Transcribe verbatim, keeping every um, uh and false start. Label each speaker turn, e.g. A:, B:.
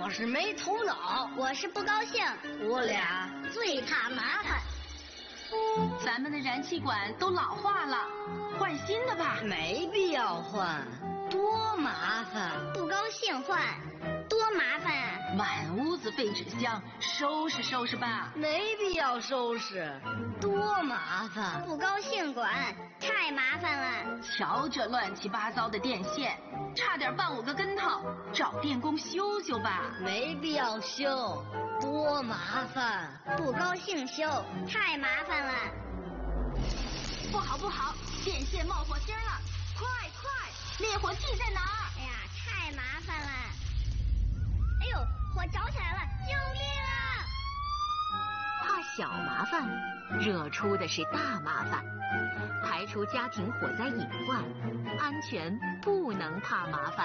A: 我是没头脑，
B: 我是不高兴，
A: 我俩
B: 最怕麻烦。
C: 咱们的燃气管都老化了，换新的吧。
A: 没必要换，多麻烦。
B: 不高兴换，多麻烦啊！
C: 满屋子废纸箱，收拾收拾吧。
A: 没必要收拾，多麻烦。
B: 不高兴管，太麻烦了。
C: 瞧这乱七八糟的电线，差点绊我个跟头，找电工修修吧。
A: 没必要修，多麻烦。
B: 不高兴修，太麻烦了。
C: 不好不好，电线冒火星了，快快，灭火器在哪儿？
B: 哎呀，太麻烦了。哎呦，火着起来了，救命啊！
D: 怕小麻烦，惹出的是大麻烦。排除家庭火灾隐患，安全不能怕麻烦。